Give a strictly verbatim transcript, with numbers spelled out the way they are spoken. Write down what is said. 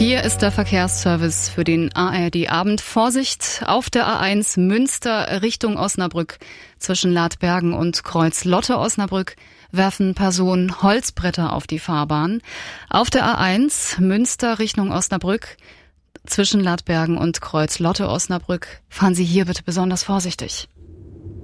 Hier ist der Verkehrsservice für den A R D-Abend. Vorsicht auf der A eins Münster Richtung Osnabrück. Zwischen Ladbergen und Kreuz-Lotte-Osnabrück werfen Personen Holzbretter auf die Fahrbahn. Auf der A eins Münster Richtung Osnabrück. Zwischen Ladbergen und Kreuz-Lotte-Osnabrück fahren Sie hier bitte besonders vorsichtig.